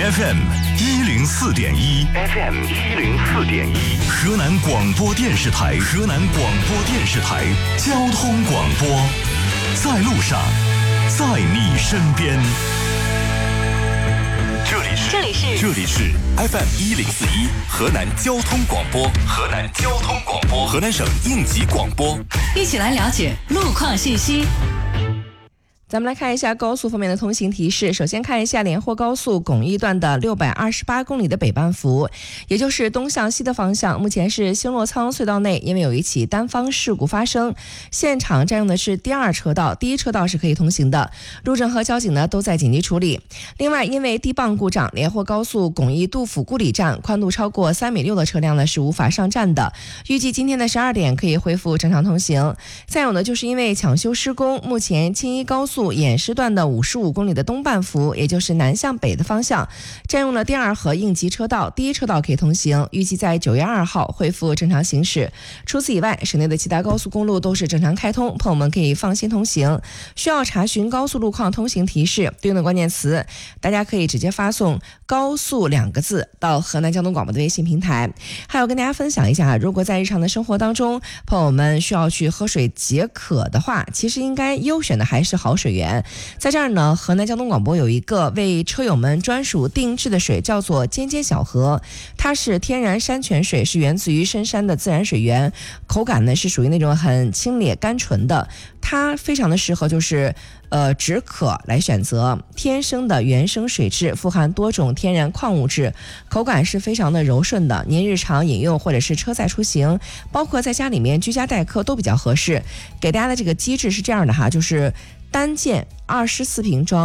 FM 104.1 河南广播电视台交通广播，在路上，在你身边。这里是 FM 104.1河南交通广播，河南省应急广播。 一起来了解路况信息。 咱们来看一下高速方面的通行提示。首先看一下连霍高速巩义段的628公里的北半幅，也就是东向西的方向，目前是新洛仓隧道内，因为有一起单方事故发生，现场占用的是第二车道，第一车道是可以通行的，路政和交警呢都在紧急处理。另外，因为地磅故障，连霍高速巩义杜甫故里站宽度超过3.6米的车辆呢是无法上站的，预计今天的12点可以恢复正常通行。再有呢，就是因为抢修施工，目前青衣高速偃师段的55公里的东半幅，也就是南向北的方向，占用了第二和应急车道，第一车道可以通行，预计在9月2号恢复正常行驶。除此以外，省内的其他高速公路都是正常开通，朋友们可以放心通行。需要查询高速路况通行提示对应的关键词，大家可以直接发送高速2个字到河南交通广播的微信平台。还有跟大家分享一下，如果在日常的生活当中，朋友们需要去喝水解渴的话，其实应该优选的还是好水源。在这儿呢，河南交通广播有一个为车友们专属定制的水，叫做尖尖小河，它是天然山泉水，是源自于深山的自然水源，口感呢是属于那种很清冽甘醇的，它非常的适合就是止渴来选择，天生的原生水质，富含多种天然矿物质，口感是非常的柔顺的，您日常饮用或者是车载出行，包括在家里面居家待客都比较合适。给大家的这个机制是这样的哈，就是单件24瓶装